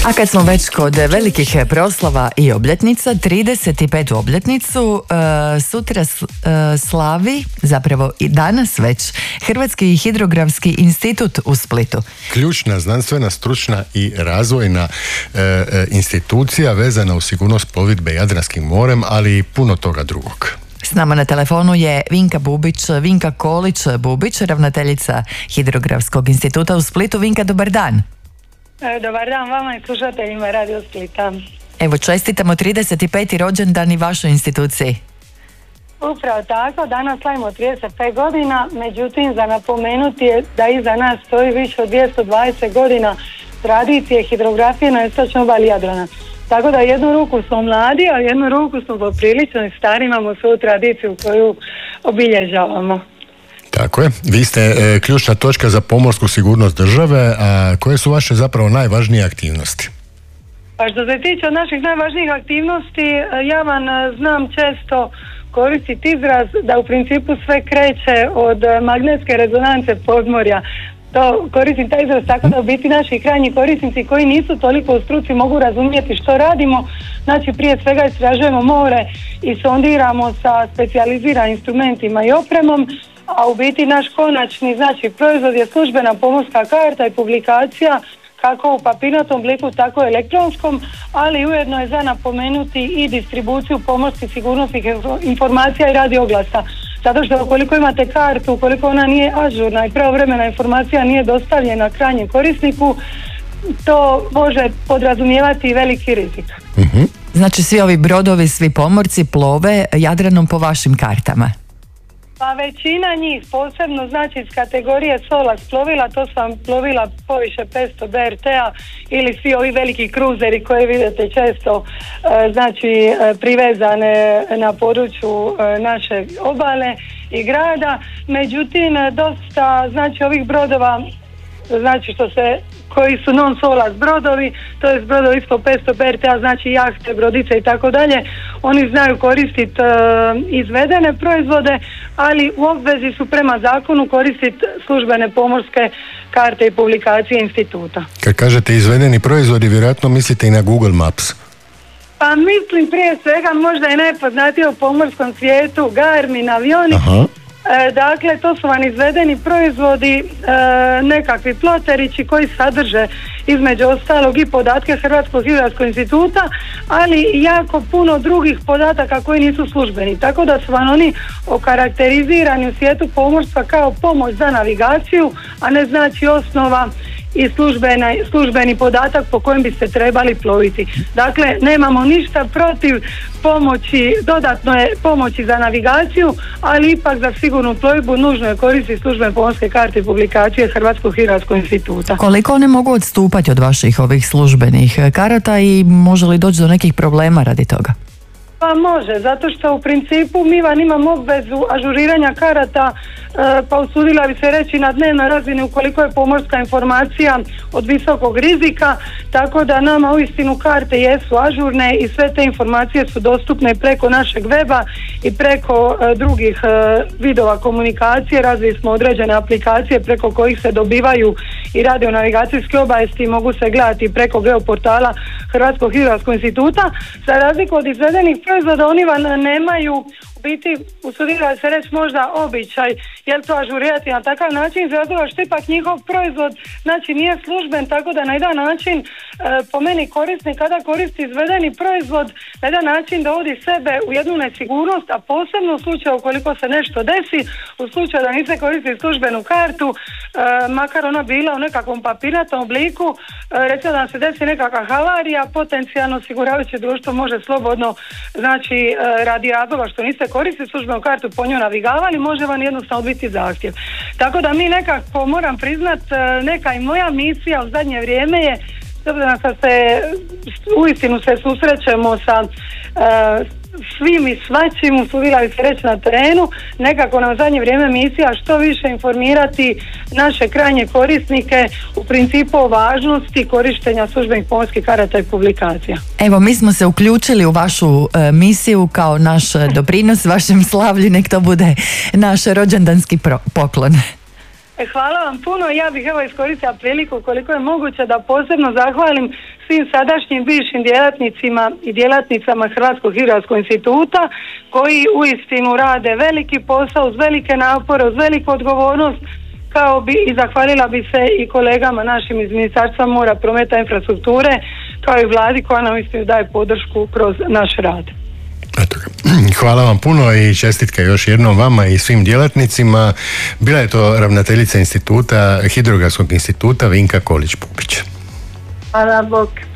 A kad smo već kod velikih proslava i obljetnica, 35. obljetnicu sutra slavi, zapravo i danas već, Hrvatski hidrografski institut u Splitu. Ključna znanstvena, stručna i razvojna institucija vezana u sigurnost plovidbe Jadranskim morem, ali i puno toga drugog. S nama na telefonu je Vinka Kolić-Bubić, ravnateljica Hidrografskog instituta u Splitu. Vinka, dobar dan. Dobar dan vama i slušateljima Radio Splita. Evo, čestitamo 35. rođendan i vašoj instituciji. Upravo tako, danas slavimo 35 godina, međutim za napomenuti je da iza nas stoji više od 220 godina tradicije hidrografije na istočnoj obali Jadrana. Tako da jednu ruku smo mladi, a jednu ruku smo poprilično i stari, imamo svoju tradiciju koju obilježavamo. Tako je. Vi ste ključna točka za pomorsku sigurnost države, a koje su vaše zapravo najvažnije aktivnosti? Pa što se tiče od naših najvažnijih aktivnosti, ja vam znam često koristiti izraz da u principu sve kreće od magnetske rezonance podmorja. To koristim taj izraz tako da u biti naši krajnji korisnici koji nisu toliko u struci mogu razumjeti što radimo. Znači prije svega istražujemo more i sondiramo sa specijaliziranim instrumentima i opremom, a u biti naš konačni proizvod je službena pomorska karta i publikacija kako u papirnatom obliku, tako i elektronskom, ali ujedno je za napomenuti i distribuciju pomorskih sigurnosnih informacija i radioglasa. Zato što ukoliko imate kartu, ukoliko ona nije ažurna i pravovremena informacija nije dostavljena krajnjem korisniku, to može podrazumijevati veliki rizik. Mm-hmm. Znači svi ovi brodovi, svi pomorci plove Jadranom po vašim kartama? Pa većina njih, posebno znači iz kategorije SOLAS plovila, to su vam plovila poviše 500 BRT-a ili svi ovi veliki kruzeri koje vidite često privezane na području naše obale i grada. Međutim, dosta ovih brodova koji su non-SOLAS brodovi, to je brodovi ispod 500 BRT-a, znači jahte, brodice i tako dalje, oni znaju koristiti izvedene proizvode, ali u obvezi su prema zakonu koristiti službene pomorske karte i publikacije instituta. Kad kažete izvedeni proizvodi, vjerojatno mislite i na Google Maps. Pa mislim prije svega možda je najpoznatije u pomorskom svijetu Garmin avioni. Aha. Dakle, to su vam izvedeni proizvodi, nekakvi ploterići koji sadrže između ostalog i podatke Hrvatskog hidrografskog instituta, ali i jako puno drugih podataka koji nisu službeni. Tako da su vam oni okarakterizirani u svijetu pomorstva kao pomoć za navigaciju, a ne znači osnova i službeni podatak po kojem bi se trebali ploviti. Dakle, nemamo ništa protiv pomoći, dodatno je pomoći za navigaciju, ali ipak za sigurnu plovidbu nužno je koristiti službene pomorske karte i publikacije Hrvatskog hidrografskog instituta. Koliko one mogu odstupati od vaših ovih službenih karata i može li doći do nekih problema radi toga? Pa može, zato što u principu mi vam imamo obvezu ažuriranja karata, pa usudila bi se reći na dnevnoj razini ukoliko je pomorska informacija od visokog rizika, tako da nama uistinu karte jesu ažurne i sve te informacije su dostupne preko našeg weba i preko drugih vidova komunikacije. Razvili smo određene aplikacije preko kojih se dobivaju i radionavigacijske obavijesti, mogu se gledati preko geoportala Hrvatskog hidrografskog instituta. Za razliku od izvedenih proizvoda, oni vam nemaju biti, usudila se reći možda običaj, jel to ažurirati na takav način, zato što ipak njihov proizvod nije služben, tako da na jedan način po meni korisnik kada koristi izvedeni proizvod na jedan način dovodi sebe u jednu nesigurnost, a posebno u slučaju ukoliko se nešto desi, u slučaju da niste koristili službenu kartu, makar ona bila u nekakvom papirnatom obliku, recimo da nam se desi nekakva havarija, potencijalno osiguravajuće društvo može slobodno, radi razloga što niste koristili službenu kartu po njoj navigavali, može vam jednostavno odbiti zahtjev. Tako da mi nekako, moram priznat, neka i moja misija u zadnje vrijeme je, s obzirom da uistinu se susrećemo sa svim i svačim, usudila bi se reći na terenu, nekako nam u zadnje vrijeme misija što više informirati naše krajnje korisnike u principu o važnosti korištenja službenih pomorskih karata i publikacija. Evo, mi smo se uključili u vašu misiju kao naš doprinos vašem slavlju, nek to bude naš rođendanski poklon. Hvala vam puno. Ja bih iskoristila priliku koliko je moguće da posebno zahvalim svim sadašnjim bivšim djelatnicima i djelatnicama Hrvatskog hidrografskog instituta koji uistinu rade veliki posao uz velike napore, uz veliku odgovornost, kao bi i zahvalila bi se i kolegama našim iz Ministarstva mora, prometa i infrastrukture, kao i vladi koja nam istinu daje podršku kroz naš rad. Hvala vam puno i čestitke još jednom vama i svim djelatnicima. Bila je to ravnateljica instituta, Hidrografskog instituta Vinka Kolić-Pupić. Hvala, Bog.